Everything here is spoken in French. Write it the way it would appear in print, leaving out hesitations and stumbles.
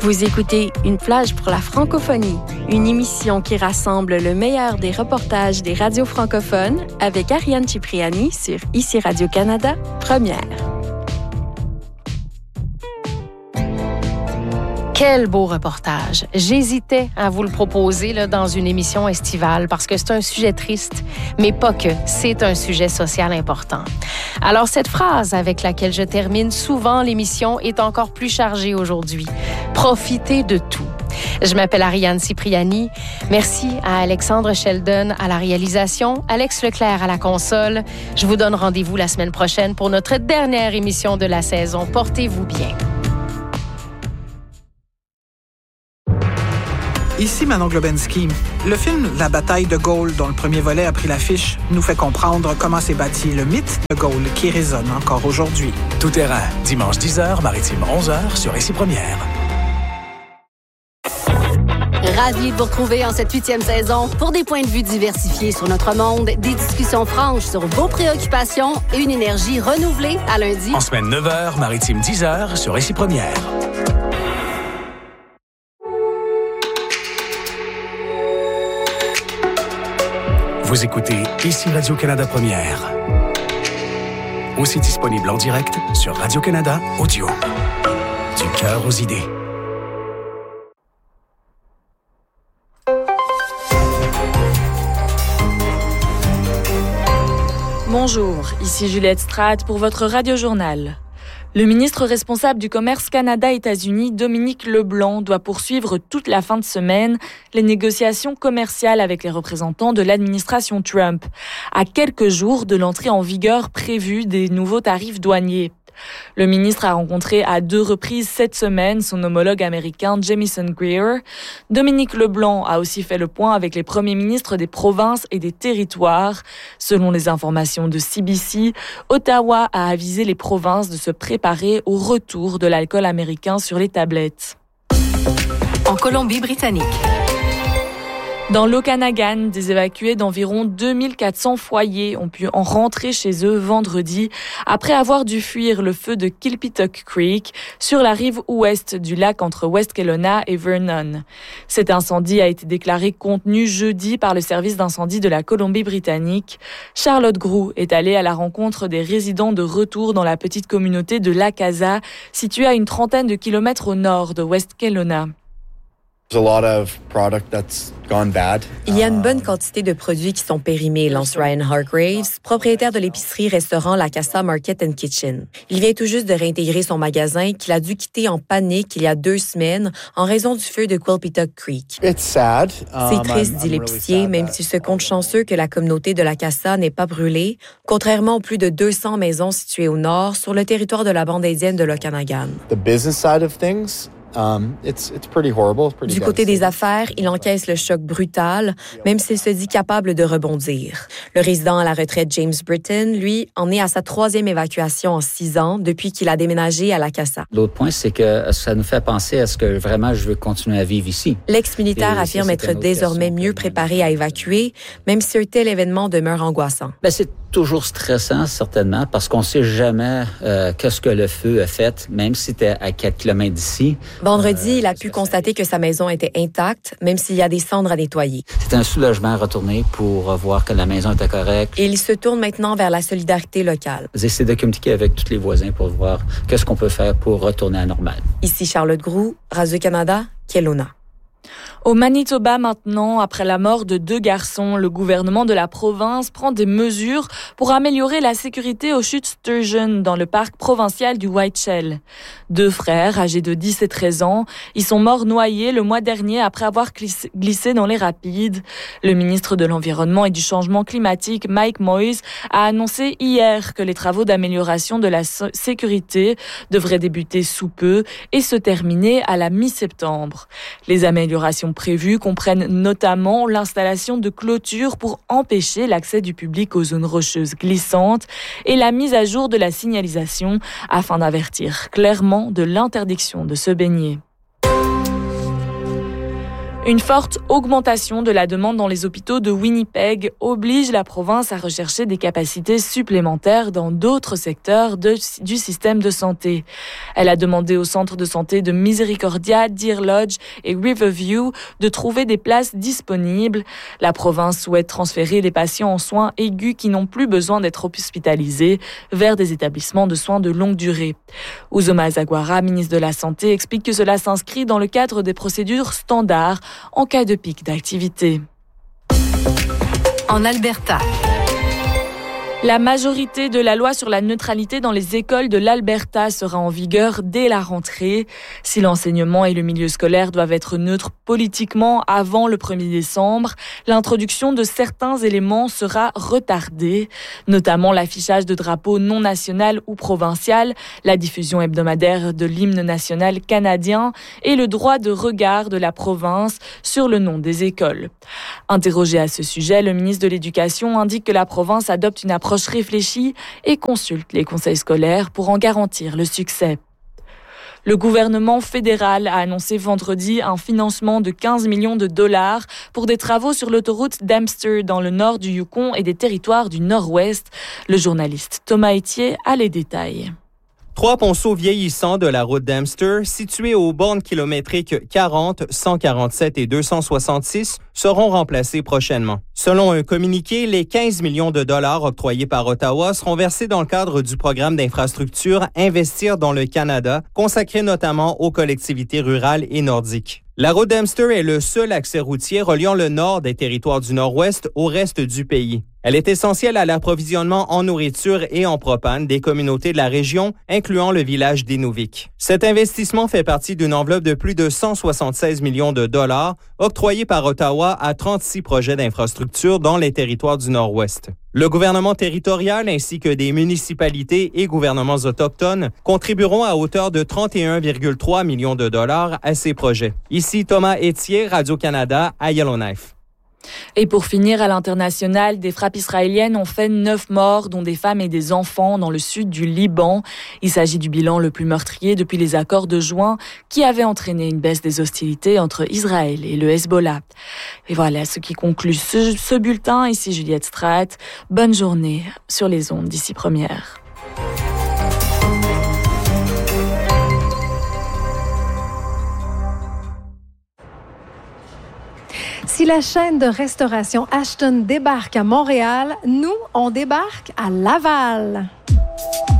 Vous écoutez Une plage pour la francophonie, une émission qui rassemble le meilleur des reportages des radios francophones avec Ariane Cipriani sur ICI Radio-Canada, Première. Quel beau reportage. J'hésitais à vous le proposer là, dans une émission estivale parce que c'est un sujet triste, mais pas que. C'est un sujet social important. Alors, cette phrase avec laquelle je termine souvent l'émission est encore plus chargée aujourd'hui. Profitez de tout. Je m'appelle Ariane Cipriani. Merci à Alexandre Sheldon à la réalisation, Alex Leclerc à la console. Je vous donne rendez-vous la semaine prochaine pour notre dernière émission de la saison. Portez-vous bien. Ici Manon Globensky. Le film La bataille de Gaulle, dont le premier volet a pris l'affiche, nous fait comprendre comment s'est bâti le mythe de Gaulle qui résonne encore aujourd'hui. Tout terrain, dimanche 10h, maritime 11h sur ICI Première. Ravi de vous retrouver en cette 8e saison pour des points de vue diversifiés sur notre monde, des discussions franches sur vos préoccupations et une énergie renouvelée à lundi. En semaine 9h, maritime 10h sur ICI Première. Vous écoutez ICI Radio-Canada Première. Aussi disponible en direct sur Radio-Canada Audio. Du cœur aux idées. Bonjour, ici Juliette Strate pour votre radiojournal. Le ministre responsable du commerce Canada-États-Unis, Dominique Leblanc, doit poursuivre toute la fin de semaine les négociations commerciales avec les représentants de l'administration Trump, à quelques jours de l'entrée en vigueur prévue des nouveaux tarifs douaniers. Le ministre a rencontré à 2 reprises cette semaine son homologue américain Jamieson Greer. Dominique Leblanc a aussi fait le point avec les premiers ministres des provinces et des territoires. Selon les informations de CBC, Ottawa a avisé les provinces de se préparer au retour de l'alcool américain sur les tablettes. En Colombie-Britannique. Dans l'Okanagan, des évacués d'environ 2400 foyers ont pu en rentrer chez eux vendredi après avoir dû fuir le feu de Kilpituck Creek sur la rive ouest du lac entre West Kelowna et Vernon. Cet incendie a été déclaré contenu jeudi par le service d'incendie de la Colombie-Britannique. Charlotte Groux est allée à la rencontre des résidents de retour dans la petite communauté de Lakaza, située à une trentaine de kilomètres au nord de West Kelowna. Il y a une bonne quantité de produits qui sont périmés, lance Ryan Hargraves, propriétaire de l'épicerie-restaurant La Casa Market and Kitchen. Il vient tout juste de réintégrer son magasin qu'il a dû quitter en panique il y a 2 semaines en raison du feu de Kilpituck Creek. C'est triste, dit l'épicier, même s'il se compte chanceux que la communauté de La Casa n'ait pas brûlé, contrairement aux plus de 200 maisons situées au nord sur le territoire de la bande indienne de l'Okanagan. Du côté des affaires, il encaisse le choc brutal, même s'il se dit capable de rebondir. Le résident à la retraite James Britton, lui, en est à sa 3e évacuation en 6 ans depuis qu'il a déménagé à La Casa. L'autre point, c'est que ça nous fait penser à ce que vraiment je veux continuer à vivre ici. L'ex-militaire affirme être désormais mieux préparé à évacuer, même si un tel événement demeure angoissant. C'est toujours stressant, certainement, parce qu'on ne sait jamais qu'est-ce que le feu a fait, même si c'était à 4 km d'ici. Vendredi, il a pu constater que sa maison était intacte, même s'il y a des cendres à nettoyer. C'est un soulagement à retourner pour voir que la maison était correcte. Et il se tourne maintenant vers la solidarité locale. J'essaie de communiquer avec tous les voisins pour voir qu'est-ce qu'on peut faire pour retourner à la normale. Ici Charlotte Groux, Radio-Canada, Kelowna. Au Manitoba maintenant, après la mort de 2 garçons, le gouvernement de la province prend des mesures pour améliorer la sécurité aux chutes Sturgeon dans le parc provincial du Whiteshell. 2 frères, âgés de 10 et 13 ans, ils sont morts noyés le mois dernier après avoir glissé dans les rapides. Le ministre de l'Environnement et du Changement climatique, Mike Moyes, a annoncé hier que les travaux d'amélioration de la sécurité devraient débuter sous peu et se terminer à la mi-septembre. Les améliorations prévues comprennent notamment l'installation de clôtures pour empêcher l'accès du public aux zones rocheuses glissantes et la mise à jour de la signalisation afin d'avertir clairement de l'interdiction de se baigner. Une forte augmentation de la demande dans les hôpitaux de Winnipeg oblige la province à rechercher des capacités supplémentaires dans d'autres secteurs du système de santé. Elle a demandé aux centres de santé de Misericordia, Deer Lodge et Riverview de trouver des places disponibles. La province souhaite transférer les patients en soins aigus qui n'ont plus besoin d'être hospitalisés vers des établissements de soins de longue durée. Uzoma Zaguara, ministre de la Santé, explique que cela s'inscrit dans le cadre des procédures standards en cas de pic d'activité. En Alberta. La majorité de la loi sur la neutralité dans les écoles de l'Alberta sera en vigueur dès la rentrée. Si l'enseignement et le milieu scolaire doivent être neutres politiquement avant le 1er décembre, l'introduction de certains éléments sera retardée, notamment l'affichage de drapeaux non national ou provincial, la diffusion hebdomadaire de l'hymne national canadien et le droit de regard de la province sur le nom des écoles. Interrogé à ce sujet, le ministre de l'Éducation indique que la province adopte une approche réfléchie et consulte les conseils scolaires pour en garantir le succès. Le gouvernement fédéral a annoncé vendredi un financement de 15 millions de dollars pour des travaux sur l'autoroute Dempster dans le nord du Yukon et des territoires du Nord-Ouest. Le journaliste Thomas Etier a les détails. 3 ponceaux vieillissants de la route Dempster, situés aux bornes kilométriques 40, 147 et 266, seront remplacés prochainement. Selon un communiqué, les 15 millions de dollars octroyés par Ottawa seront versés dans le cadre du programme d'infrastructure Investir dans le Canada, consacré notamment aux collectivités rurales et nordiques. La route Dempster est le seul accès routier reliant le nord des territoires du Nord-Ouest au reste du pays. Elle est essentielle à l'approvisionnement en nourriture et en propane des communautés de la région, incluant le village d'Inuvik. Cet investissement fait partie d'une enveloppe de plus de 176 millions de dollars octroyée par Ottawa à 36 projets d'infrastructure dans les territoires du Nord-Ouest. Le gouvernement territorial ainsi que des municipalités et gouvernements autochtones contribueront à hauteur de 31,3 millions de dollars à ces projets. Ici Thomas Etier, Radio-Canada, à Yellowknife. Et pour finir, à l'international, des frappes israéliennes ont fait 9 morts, dont des femmes et des enfants, dans le sud du Liban. Il s'agit du bilan le plus meurtrier depuis les accords de juin, qui avaient entraîné une baisse des hostilités entre Israël et le Hezbollah. Et voilà ce qui conclut ce bulletin. Ici Juliette Straat. Bonne journée sur les ondes d'ici Première. Si la chaîne de restauration Ashton débarque à Montréal, nous, on débarque à Laval.